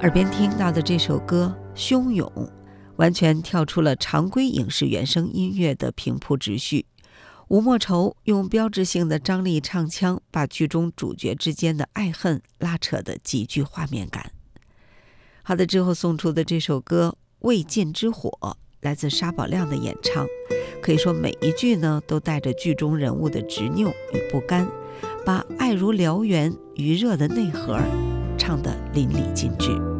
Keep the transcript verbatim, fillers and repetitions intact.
耳边听到的这首歌汹涌，完全跳出了常规影视原声音乐的平铺直叙。吴莫愁用标志性的张力唱腔，把剧中主角之间的爱恨拉扯得极具画面感。好的，之后送出的这首歌《未尽之火》来自沙宝亮的演唱，可以说每一句呢都带着剧中人物的执拗与不甘，把爱如燎原余热的内核唱得淋漓尽致。